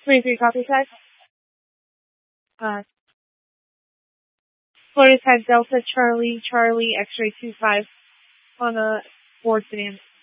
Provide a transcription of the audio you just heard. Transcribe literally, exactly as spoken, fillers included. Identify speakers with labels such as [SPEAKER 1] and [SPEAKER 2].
[SPEAKER 1] three three copy tag. Uh, Florida tag Delta Charlie Charlie X-ray two five on a four sedan.